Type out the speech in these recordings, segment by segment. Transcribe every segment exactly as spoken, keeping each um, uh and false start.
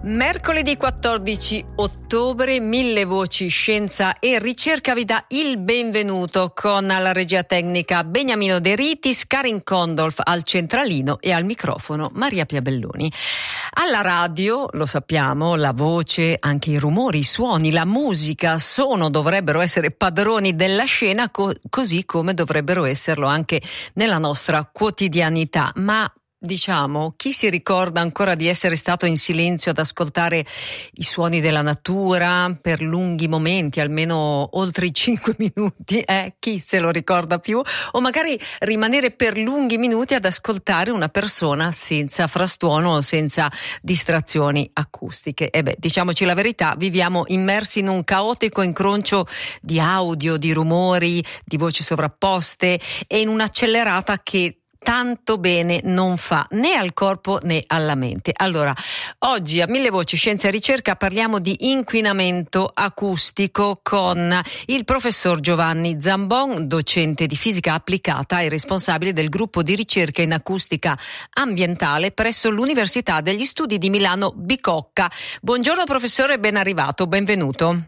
Mercoledì quattordici ottobre, Mille Voci Scienza e Ricerca vi dà il benvenuto con alla regia tecnica Beniamino De Ritis, Karin Condolf al centralino e al microfono Maria Piabelloni. Alla radio, lo sappiamo, la voce, anche i rumori, i suoni, la musica sono, dovrebbero essere padroni della scena, co- così come dovrebbero esserlo anche nella nostra quotidianità. Ma diciamo, chi si ricorda ancora di essere stato in silenzio ad ascoltare i suoni della natura per lunghi momenti, almeno oltre i cinque minuti? Eh? Chi se lo ricorda più? O magari rimanere per lunghi minuti ad ascoltare una persona senza frastuono o senza distrazioni acustiche. E beh, diciamoci la verità, viviamo immersi in un caotico incrocio di audio, di rumori, di voci sovrapposte e in un'accelerata che tanto bene non fa né al corpo né alla mente. Allora, oggi a Mille Voci Scienza e Ricerca parliamo di inquinamento acustico con il professor Giovanni Zambon, docente di fisica applicata e responsabile del gruppo di ricerca in acustica ambientale presso l'Università degli Studi di Milano Bicocca. Buongiorno professore, ben arrivato, benvenuto.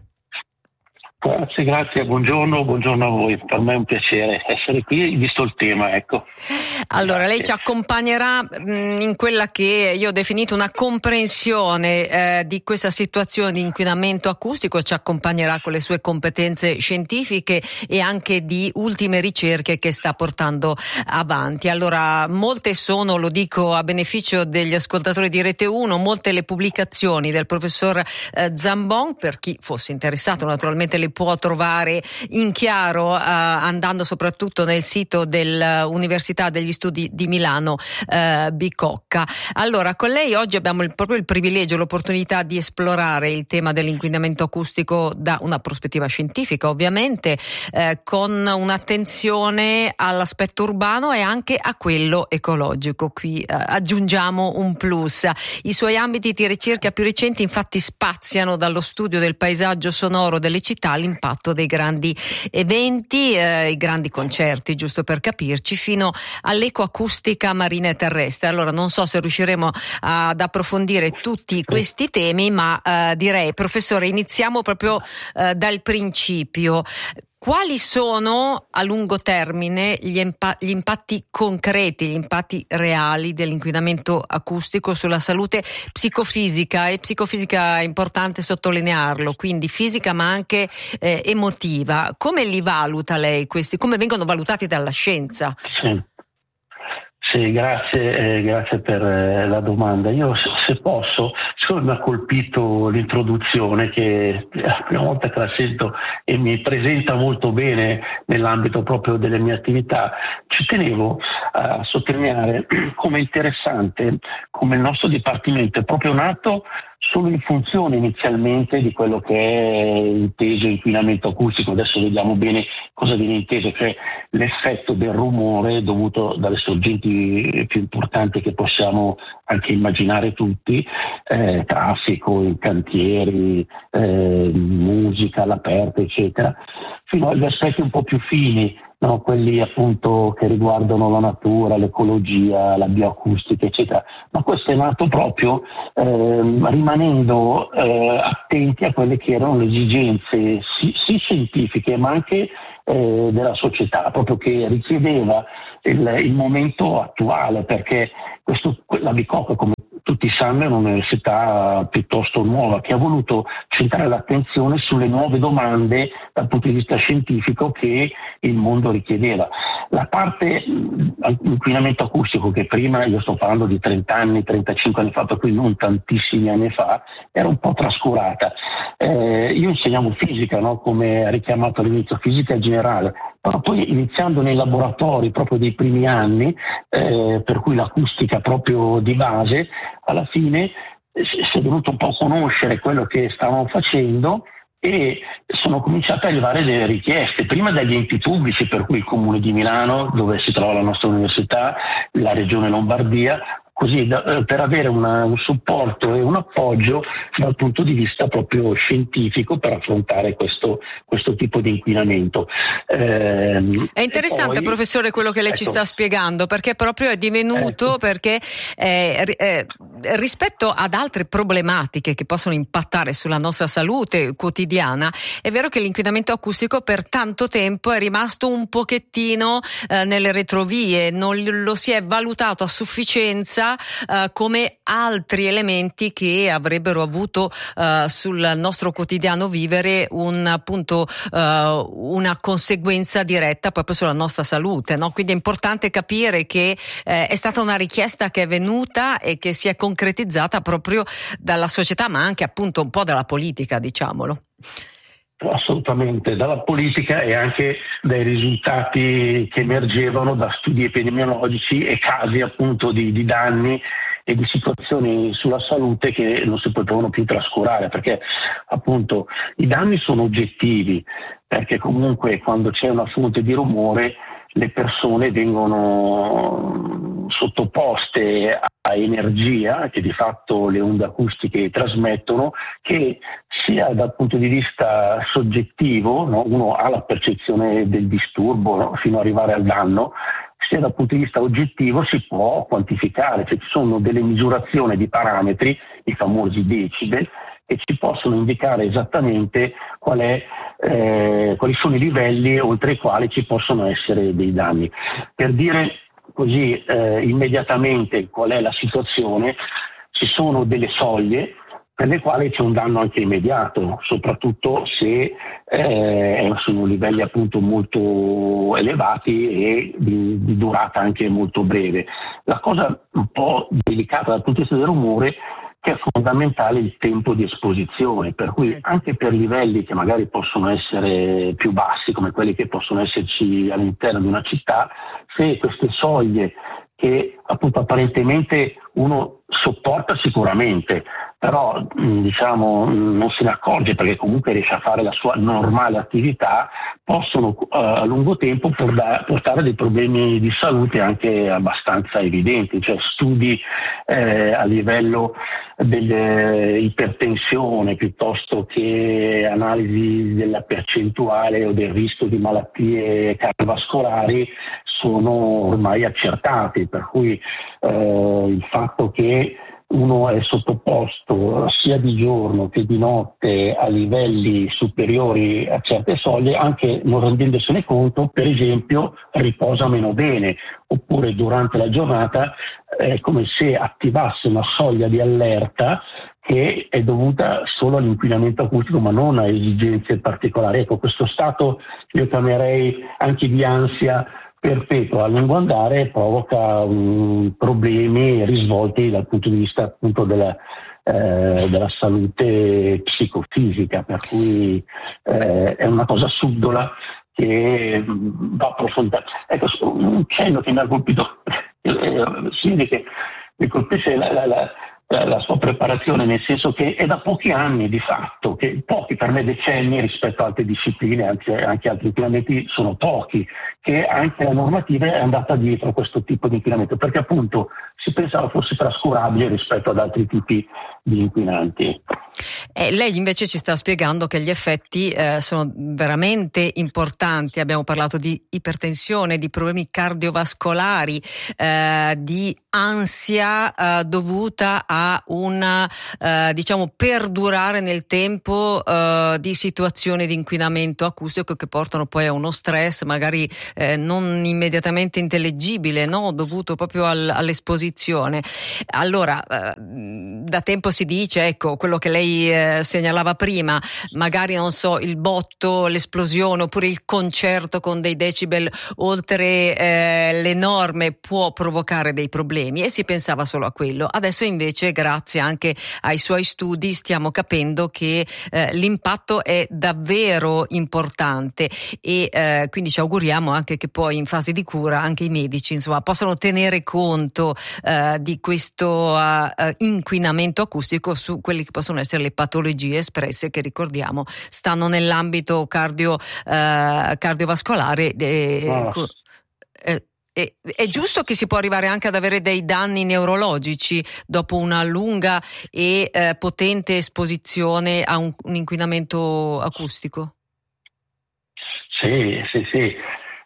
Grazie, grazie, buongiorno, buongiorno a voi. Per me è un piacere essere qui, visto il tema, ecco. Allora, grazie. Lei ci accompagnerà mh, in quella che io ho definito una comprensione eh, di questa situazione di inquinamento acustico, ci accompagnerà con le sue competenze scientifiche e anche di ultime ricerche che sta portando avanti. Allora, molte sono, lo dico a beneficio degli ascoltatori di Rete uno, molte le pubblicazioni del professor eh, Zambon, per chi fosse interessato naturalmente le può trovare in chiaro eh, andando soprattutto nel sito dell'Università degli Studi di Milano eh, Bicocca. Allora, con lei oggi abbiamo il, proprio il privilegio, l'opportunità di esplorare il tema dell'inquinamento acustico da una prospettiva scientifica, ovviamente, eh, con un'attenzione all'aspetto urbano e anche a quello ecologico. Qui eh, aggiungiamo un plus. I suoi ambiti di ricerca più recenti infatti spaziano dallo studio del paesaggio sonoro delle città, l'impatto dei grandi eventi, eh, i grandi concerti, giusto per capirci, fino all'ecoacustica marina e terrestre. Allora, non so se riusciremo ad approfondire tutti questi temi, ma eh, direi, professore, iniziamo proprio eh, dal principio. Quali sono a lungo termine gli, empa- gli impatti concreti, gli impatti reali dell'inquinamento acustico sulla salute psicofisica? E psicofisica è importante sottolinearlo, quindi fisica ma anche eh, emotiva. Come li valuta lei questi? Come vengono valutati dalla scienza? Sì, sì grazie, eh, grazie per eh, la domanda. Io se, se posso, siccome mi ha colpito l'introduzione, che è la prima volta che la sento e mi presenta molto bene nell'ambito proprio delle mie attività, ci tenevo a sottolineare come interessante come il nostro dipartimento è proprio nato solo in funzione inizialmente di quello che è inteso inquinamento acustico. Adesso vediamo bene cosa viene inteso, cioè l'effetto del rumore dovuto dalle sorgenti più importanti che possiamo anche immaginare tutti, eh, traffico, i cantieri, eh, musica all'aperto, eccetera, fino agli aspetti un po' più fini, no? Quelli appunto che riguardano la natura, l'ecologia, la bioacustica, eccetera. Ma questo è nato proprio eh, rimanendo eh, attenti a quelle che erano le esigenze sì, sì scientifiche, ma anche eh, della società, proprio che richiedeva il, il momento attuale, perché questo, la Bicocca, come tutti sanno, è un'università piuttosto nuova che ha voluto centrare l'attenzione sulle nuove domande dal punto di vista scientifico che il mondo richiedeva. La parte inquinamento acustico, che prima, io sto parlando di trenta anni, trentacinque anni fa, per cui non tantissimi anni fa, era un po' trascurata. Eh, io insegnavo fisica, no? Come ha richiamato all'inizio, fisica generale, però poi iniziando nei laboratori proprio dei primi anni, eh, per cui l'acustica proprio di base, alla fine si è dovuto un po' conoscere quello che stavano facendo e sono cominciate a arrivare delle richieste, prima dagli enti pubblici, per cui il Comune di Milano, dove si trova la nostra università, la Regione Lombardia, così da, per avere una, un supporto e un appoggio dal punto di vista proprio scientifico per affrontare questo, questo tipo di inquinamento. Eh, è interessante, poi, professore, quello che lei ecco, ci sta spiegando, perché proprio è divenuto, ecco. perché eh, eh, rispetto ad altre problematiche che possono impattare sulla nostra salute quotidiana, è vero che l'inquinamento acustico per tanto tempo è rimasto un pochettino eh, nelle retrovie, non lo si è valutato a sufficienza eh, come altri elementi che avrebbero avuto eh, sul nostro quotidiano vivere un appunto eh, una conseguenza diretta proprio sulla nostra salute, no? Quindi è importante capire che eh, è stata una richiesta che è venuta e che si è concretizzata proprio dalla società, ma anche appunto un po' dalla politica, diciamolo. Assolutamente, dalla politica e anche dai risultati che emergevano da studi epidemiologici e casi appunto di, di danni e di situazioni sulla salute che non si potevano più trascurare, perché appunto i danni sono oggettivi, perché comunque quando c'è una fonte di rumore le persone vengono sottoposte a energia che di fatto le onde acustiche trasmettono, che sia dal punto di vista soggettivo, no? Uno ha la percezione del disturbo, no? Fino ad arrivare al danno, sia dal punto di vista oggettivo si può quantificare, cioè ci sono delle misurazioni di parametri, i famosi decibel, che ci possono indicare esattamente qual è, eh, quali sono i livelli oltre i quali ci possono essere dei danni. Per dire così eh, immediatamente qual è la situazione, ci sono delle soglie per le quali c'è un danno anche immediato, soprattutto se eh, sono livelli appunto molto elevati e di, di durata anche molto breve. La cosa un po' delicata dal punto di vista del rumore che è fondamentale il tempo di esposizione, per cui anche per livelli che magari possono essere più bassi, come quelli che possono esserci all'interno di una città, se queste soglie che appunto apparentemente uno sopporta sicuramente, però diciamo non se ne accorge perché comunque riesce a fare la sua normale attività, possono uh, a lungo tempo portare dei problemi di salute anche abbastanza evidenti, cioè studi eh, a livello dell'ipertensione piuttosto che analisi della percentuale o del rischio di malattie cardiovascolari sono ormai accertati, per cui eh, il fatto che uno è sottoposto sia di giorno che di notte a livelli superiori a certe soglie, anche non rendendosene conto, per esempio riposa meno bene, oppure durante la giornata è come se attivasse una soglia di allerta che è dovuta solo all'inquinamento acustico ma non a esigenze particolari. Ecco, questo stato io chiamerei anche di ansia perpetua a lungo andare provoca um, problemi e risvolti dal punto di vista appunto della, eh, della salute psicofisica, per cui eh, è una cosa subdola che um, va approfondita. Ecco, un cenno che mi ha colpito, eh, si vede che mi colpisce la, la, la la sua preparazione, nel senso che è da pochi anni di fatto, che pochi per me decenni rispetto a altre discipline, anzi anche altri inquinamenti sono pochi, che anche la normativa è andata dietro a questo tipo di inquinamento, perché appunto si pensava fosse trascurabile rispetto ad altri tipi di inquinanti. Eh, lei invece ci sta spiegando che gli effetti eh, sono veramente importanti. Abbiamo parlato di ipertensione, di problemi cardiovascolari, eh, di ansia eh, dovuta a una eh, diciamo perdurare nel tempo eh, di situazioni di inquinamento acustico che portano poi a uno stress magari eh, non immediatamente intellegibile, no? Dovuto proprio al, all'esposizione. Allora eh, da tempo si dice, ecco, quello che lei eh, segnalava prima, magari non so, il botto, l'esplosione oppure il concerto con dei decibel oltre eh, le norme può provocare dei problemi, e si pensava solo a quello. Adesso invece, grazie anche ai suoi studi, stiamo capendo che eh, l'impatto è davvero importante, e eh, quindi ci auguriamo anche che poi in fase di cura anche i medici insomma possano tenere conto eh, di questo eh, inquinamento acustico su quelle che possono essere le patologie espresse che, ricordiamo, stanno nell'ambito cardio, eh, cardiovascolare. Eh, ah. eh, è, è giusto che si può arrivare anche ad avere dei danni neurologici dopo una lunga e eh, potente esposizione a un, un inquinamento acustico? Sì, sì, sì.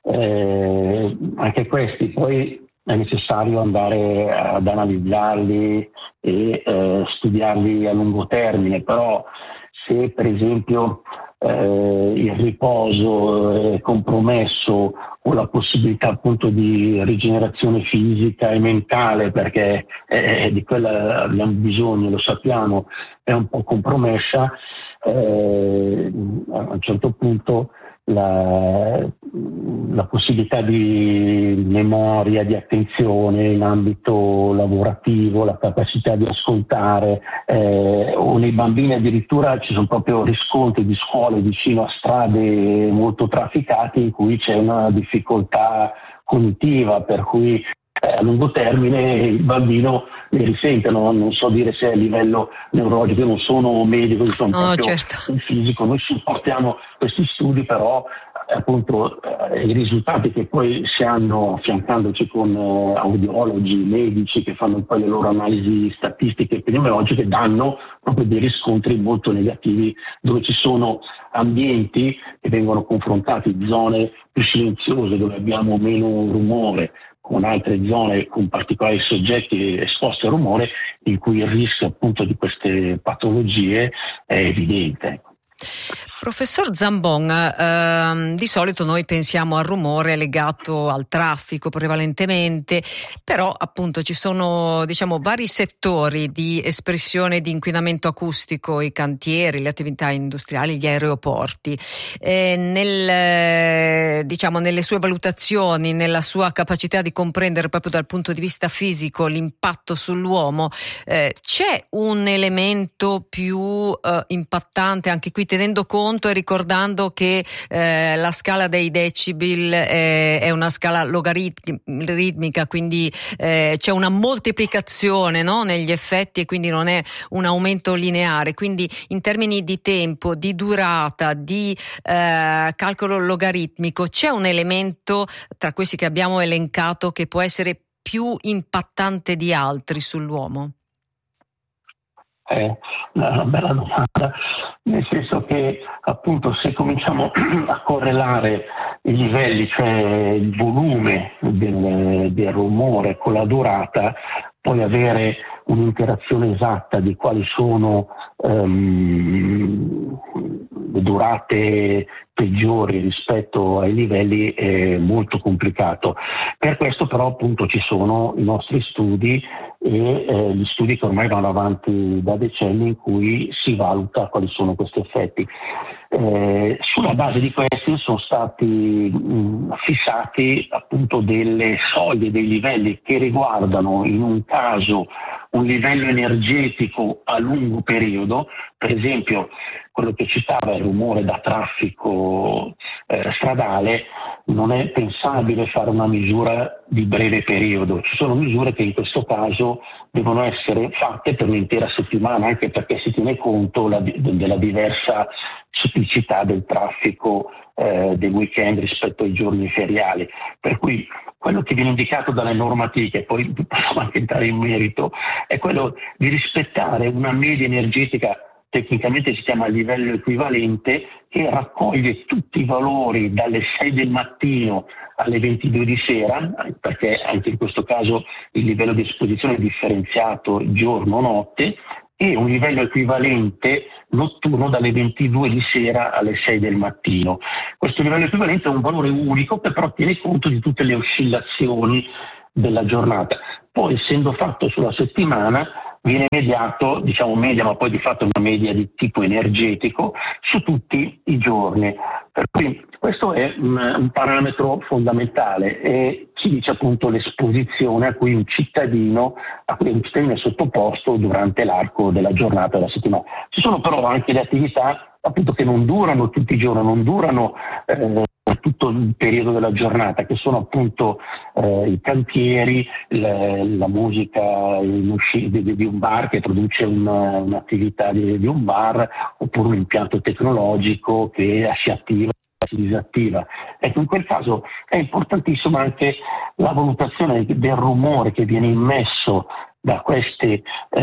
Eh, anche questi poi è necessario andare ad analizzarli e eh, studiarli a lungo termine, però se per esempio eh, il riposo è compromesso o la possibilità appunto di rigenerazione fisica e mentale, perché eh, di quella abbiamo bisogno, lo sappiamo, è un po' compromessa, eh, a un certo punto La, la possibilità di memoria, di attenzione in ambito lavorativo, la capacità di ascoltare, eh, o nei bambini addirittura ci sono proprio riscontri di scuole vicino a strade molto trafficate in cui c'è una difficoltà cognitiva, per cui eh, a lungo termine il bambino ne risente. No? Non so dire se è a livello neurologico, io non sono medico, io sono no, proprio certo. un fisico, noi supportiamo questi studi, però appunto eh, i risultati che poi si hanno affiancandoci con eh, audiologi, medici che fanno poi le loro analisi statistiche e epidemiologiche danno proprio dei riscontri molto negativi, dove ci sono ambienti che vengono confrontati, zone più silenziose dove abbiamo meno rumore, con altre zone con particolari soggetti esposti al rumore, in cui il rischio appunto di queste patologie è evidente. Professor Zambon, ehm, di solito noi pensiamo al rumore legato al traffico prevalentemente, però appunto ci sono, diciamo, vari settori di espressione di inquinamento acustico, i cantieri, le attività industriali, gli aeroporti. Eh, nel, diciamo, nelle sue valutazioni, nella sua capacità di comprendere proprio dal punto di vista fisico l'impatto sull'uomo, eh, c'è un elemento più eh, impattante anche qui, tenendo conto e ricordando che eh, la scala dei decibel è, è una scala logaritmica, quindi eh, c'è una moltiplicazione, no, negli effetti, e quindi non è un aumento lineare. Quindi in termini di tempo, di durata, di eh, calcolo logaritmico, c'è un elemento tra questi che abbiamo elencato che può essere più impattante di altri sull'uomo? È una bella domanda, nel senso che appunto se cominciamo a correlare i livelli, cioè il volume del, del rumore con la durata, puoi avere un'interazione esatta di quali sono um, le durate peggiori rispetto ai livelli, è molto complicato. Per questo però appunto ci sono i nostri studi e eh, gli studi che ormai vanno avanti da decenni, in cui si valuta quali sono questi effetti. Eh, sulla base di questi sono stati mh, fissati appunto delle soglie, dei livelli che riguardano in un caso un livello energetico a lungo periodo, per esempio quello che citava il rumore da traffico eh, stradale. Non è pensabile fare una misura di breve periodo, ci sono misure che in questo caso devono essere fatte per un'intera settimana, anche perché si tiene conto la, della diversa ciclicità del traffico eh, dei weekend rispetto ai giorni feriali, per cui quello che viene indicato dalle normative, che poi possiamo anche entrare in merito, è quello di rispettare una media energetica, tecnicamente si chiama livello equivalente, che raccoglie tutti i valori dalle sei del mattino alle ventidue di sera, perché anche in questo caso il livello di esposizione è differenziato giorno-notte, e un livello equivalente notturno dalle ventidue di sera alle sei del mattino. Questo livello equivalente è un valore unico che però tiene conto di tutte le oscillazioni della giornata. Poi, essendo fatto sulla settimana, viene mediato, diciamo media, ma poi di fatto è una media di tipo energetico su tutti i giorni. Per cui questo è un, un parametro fondamentale e ci dice appunto l'esposizione a cui un cittadino, a cui un cittadino è sottoposto durante l'arco della giornata della settimana. Ci sono però anche le attività appunto che non durano tutti i giorni, non durano eh, tutto il periodo della giornata, che sono appunto eh, i cantieri, le, la musica in usci- di, di un bar che produce una, un'attività di, di un bar, oppure un impianto tecnologico che si attiva si disattiva. Ecco, in quel caso è importantissima anche la valutazione del rumore che viene immesso da queste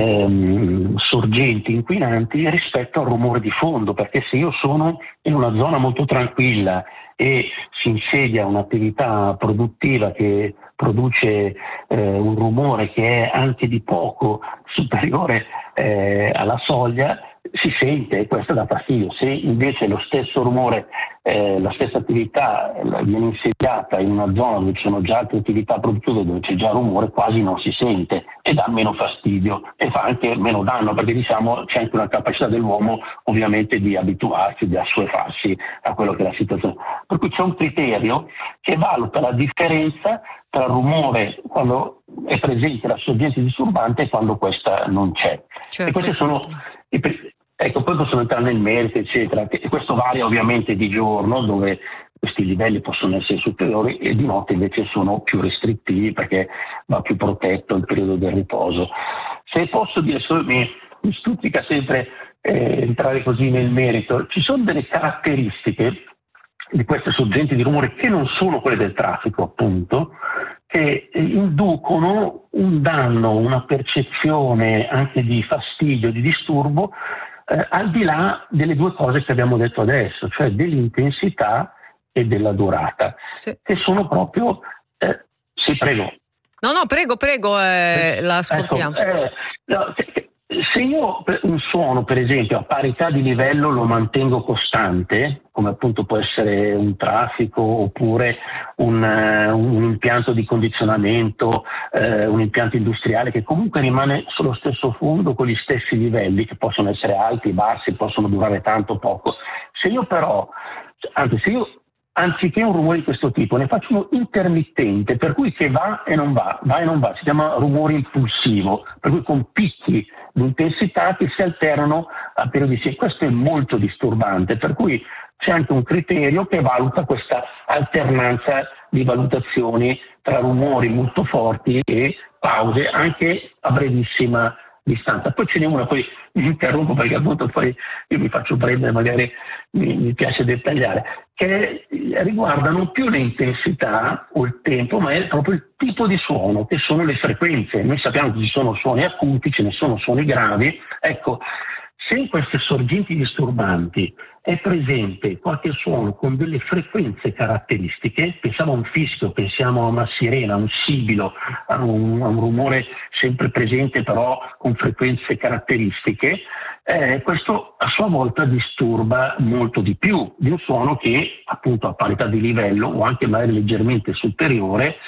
ehm, sorgenti inquinanti rispetto al rumore di fondo, perché se io sono in una zona molto tranquilla e si insedia un'attività produttiva che produce eh, un rumore che è anche di poco superiore eh, alla soglia, si sente e questo dà fastidio. Se invece lo stesso rumore, eh, la stessa attività eh, viene insediata in una zona dove ci sono già altre attività produttive, dove c'è già rumore, quasi non si sente e dà meno fastidio e fa anche meno danno, perché diciamo c'è anche una capacità dell'uomo ovviamente di abituarsi, di assuefarsi a quello che è la situazione. Per cui c'è un criterio che valuta la differenza tra il rumore quando è presente la sorgente disturbante e quando questa non c'è. Certo. E questi sono i Ecco, poi possono entrare nel merito, eccetera, e questo varia ovviamente di giorno, dove questi livelli possono essere superiori, e di notte invece sono più restrittivi perché va più protetto il periodo del riposo. Se posso dire, mi, mi stuzzica sempre eh, entrare così nel merito, ci sono delle caratteristiche di queste sorgenti di rumore che non sono quelle del traffico, appunto, che inducono un danno, una percezione anche di fastidio, di disturbo, Eh, al di là delle due cose che abbiamo detto adesso, cioè dell'intensità e della durata, sì. Che sono proprio... Eh, sì, prego. No, no, prego, prego, eh, la ascoltiamo. Ecco, eh, no, se io un suono, per esempio, a parità di livello lo mantengo costante, come appunto può essere un traffico oppure un, uh, un impianto di condizionamento, uh, un impianto industriale che comunque rimane sullo stesso fondo con gli stessi livelli, che possono essere alti, bassi, possono durare tanto o poco. Se io però, anzi se io anziché un rumore di questo tipo ne faccio uno intermittente, per cui che va e non va, va e non va, si chiama rumore impulsivo, per cui con picchi di intensità che si alternano a periodi. Questo è molto disturbante, per cui c'è anche un criterio che valuta questa alternanza di valutazioni tra rumori molto forti e pause anche a brevissima distanza. Poi ce n'è una, poi mi interrompo perché appunto poi io mi faccio prendere, magari mi, mi piace dettagliare, che riguarda non più le intensità o il tempo, ma è proprio il tipo di suono, che sono le frequenze. Noi sappiamo che ci sono suoni acuti, ce ne sono suoni gravi. Ecco, se in queste sorgenti disturbanti è presente qualche suono con delle frequenze caratteristiche, pensiamo a un fischio, pensiamo a una sirena, a un sibilo, a un, a un rumore sempre presente però con frequenze caratteristiche, eh, questo a sua volta disturba molto di più di un suono che appunto a parità di livello o anche magari leggermente superiore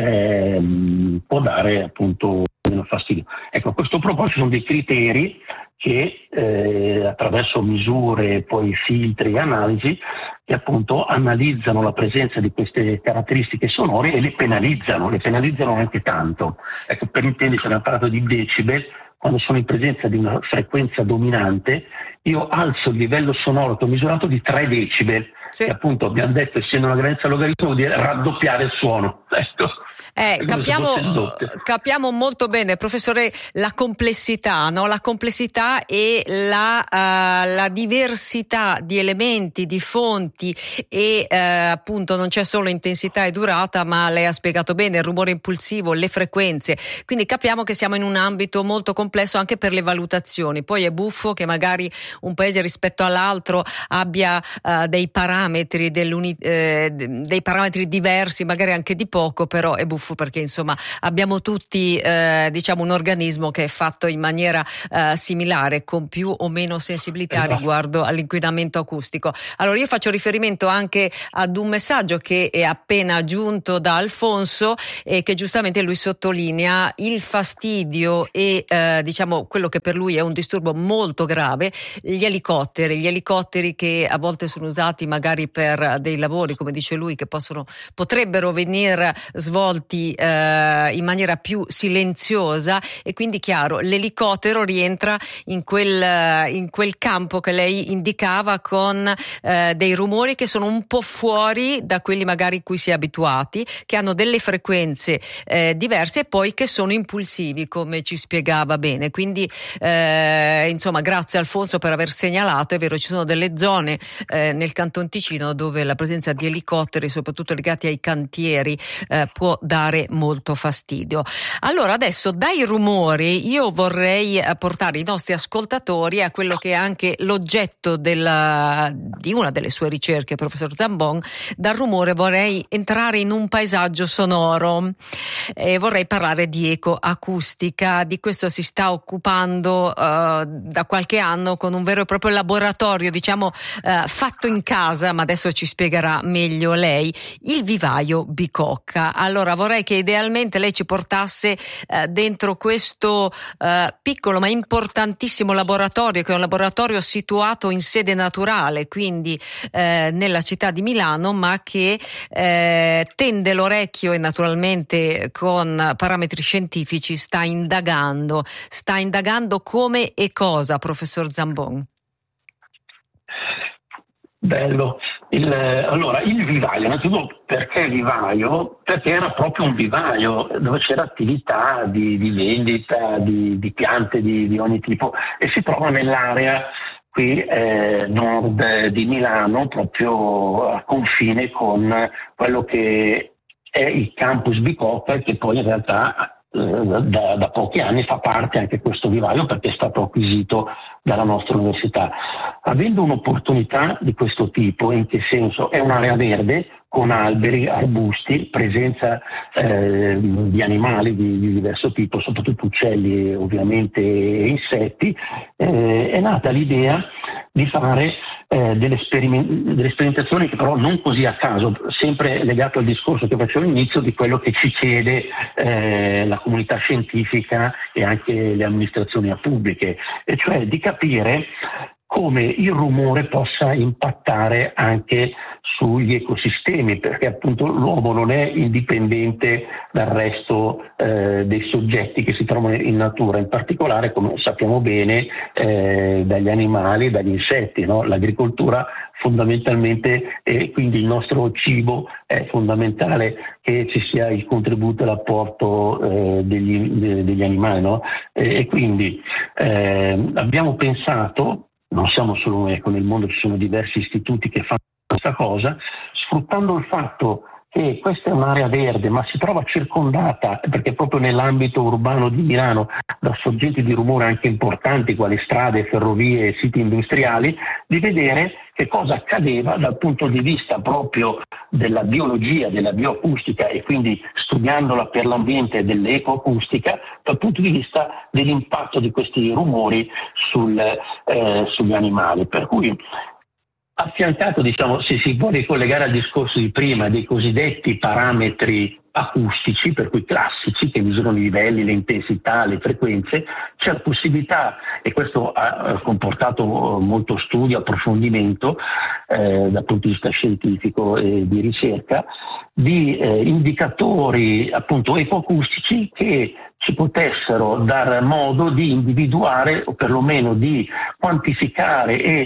ehm, può dare appunto meno fastidio. Ecco, a questo proposito ci sono dei criteri che eh, attraverso misure, poi filtri e analisi, che appunto analizzano la presenza di queste caratteristiche sonore e le penalizzano, le penalizzano anche tanto. Ecco, per intenderci, abbiamo parlato di decibel. Quando sono in presenza di una frequenza dominante, io alzo il livello sonoro che ho misurato di tre decibel, sì. Che appunto abbiamo detto, essendo una grandezza logaritmo, vuol dire raddoppiare il suono. Ecco. Eh, capiamo, capiamo molto bene, professore, la complessità, no? La complessità e la, uh, la diversità di elementi, di fonti e uh, appunto non c'è solo intensità e durata, ma lei ha spiegato bene il rumore impulsivo, le frequenze, quindi capiamo che siamo in un ambito molto complesso anche per le valutazioni. Poi è buffo che magari un paese rispetto all'altro abbia uh, dei parametri eh, dei parametri diversi, magari anche di poco, però è buffo perché insomma abbiamo tutti eh, diciamo un organismo che è fatto in maniera eh, similare, con più o meno sensibilità esatto. Riguardo all'inquinamento acustico. Allora io faccio riferimento anche ad un messaggio che è appena giunto da Alfonso e che giustamente lui sottolinea il fastidio e eh, diciamo quello che per lui è un disturbo molto grave, gli elicotteri, gli elicotteri che a volte sono usati magari per dei lavori, come dice lui, che possono potrebbero venire svolti eh, in maniera più silenziosa, e quindi chiaro l'elicottero rientra in quel, in quel campo che lei indicava, con eh, dei rumori che sono un po' fuori da quelli magari cui si è abituati, che hanno delle frequenze eh, diverse e poi che sono impulsivi, come ci spiegava bene. Quindi eh, insomma grazie Alfonso per aver segnalato, è vero, ci sono delle zone eh, nel Canton Ticino Ticino, dove la presenza di elicotteri, soprattutto legati ai cantieri, eh, può dare molto fastidio. Allora adesso dai rumori io vorrei portare i nostri ascoltatori a quello che è anche l'oggetto della, di una delle sue ricerche, professor Zambon. Dal rumore vorrei entrare in un paesaggio sonoro e vorrei parlare di ecoacustica. Di questo si sta occupando uh, da qualche anno con un vero e proprio laboratorio, diciamo uh, fatto in casa, ma adesso ci spiegherà meglio lei, il vivaio Bicocca. Allora vorrei che idealmente lei ci portasse uh, dentro questo uh, piccolo ma importantissimo laboratorio, che è un laboratorio situato in sede naturale, quindi uh, nella città di Milano, ma che uh, tende l'orecchio e naturalmente con parametri scientifici sta indagando. Sta indagando come e cosa, professor Zambon? Bello. Il, allora, il vivaio, innanzitutto perché vivaio? Perché era proprio un vivaio dove c'era attività di, di vendita di, di piante di, di ogni tipo e si trova nell'area qui eh, nord di Milano, proprio a confine con quello che è il campus Bicocca, che poi in realtà Da, da pochi anni fa parte anche questo vivaio perché è stato acquisito dalla nostra università. Avendo un'opportunità di questo tipo, in che senso? È un'area verde con alberi, arbusti, presenza eh, di animali di, di diverso tipo, soprattutto uccelli ovviamente e insetti. Eh, è nata l'idea di fare eh, delle, esperiment- delle sperimentazioni che però non così a caso, sempre legato al discorso che facevo all'inizio di quello che ci chiede eh, la comunità scientifica e anche le amministrazioni pubbliche, e cioè di capire come il rumore possa impattare anche sugli ecosistemi, perché appunto l'uomo non è indipendente dal resto eh, dei soggetti che si trovano in natura, in particolare, come sappiamo bene, eh, dagli animali, dagli insetti, no? L'agricoltura fondamentalmente, e quindi il nostro cibo, è fondamentale che ci sia il contributo e l'apporto eh, degli, de, degli animali, no? E, e quindi eh, abbiamo pensato, non siamo solo noi, ecco, nel mondo ci sono diversi istituti che fanno questa cosa, sfruttando il fatto che questa è un'area verde ma si trova circondata, perché proprio nell'ambito urbano di Milano, da sorgenti di rumore anche importanti quali strade, ferrovie e siti industriali, di vedere che cosa accadeva dal punto di vista proprio della biologia, della bioacustica, e quindi studiandola per l'ambiente e dell'ecoacustica, dal punto di vista dell'impatto di questi rumori sul, eh, sugli animali. Per cui, affiancato, diciamo, se si può ricollegare al discorso di prima dei cosiddetti parametri acustici, per cui classici, che misurano i livelli, le intensità, le frequenze, c'è la possibilità, e questo ha comportato molto studio, approfondimento eh, dal punto di vista scientifico e di ricerca, di eh, indicatori appunto ecoacustici che ci potessero dar modo di individuare o perlomeno di quantificare e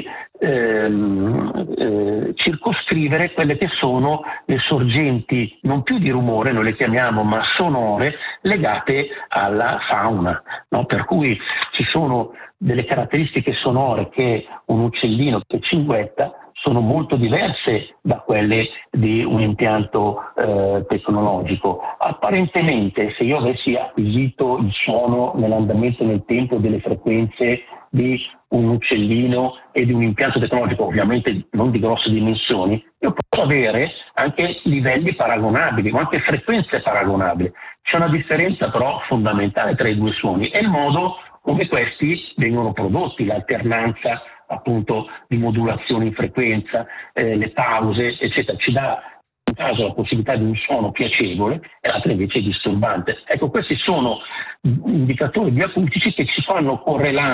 ehm, eh, circoscrivere quelle che sono le sorgenti non più di rumore, noi le chiamiamo, ma sonore, legate alla fauna, no? Per cui ci sono delle caratteristiche sonore che un uccellino che cinguetta sono molto diverse da quelle di un impianto eh, tecnologico. Apparentemente, se io avessi acquisito il suono nell'andamento nel tempo delle frequenze di un uccellino e di un impianto tecnologico, ovviamente non di grosse dimensioni, io posso avere anche livelli paragonabili o anche frequenze paragonabili. C'è una differenza però fondamentale tra i due suoni, è il modo come questi vengono prodotti, l'alternanza appunto di modulazione in frequenza, eh, le pause, eccetera. Ci dà in un caso la possibilità di un suono piacevole e l'altro invece disturbante. Ecco, questi sono indicatori bioacustici che ci fanno correlare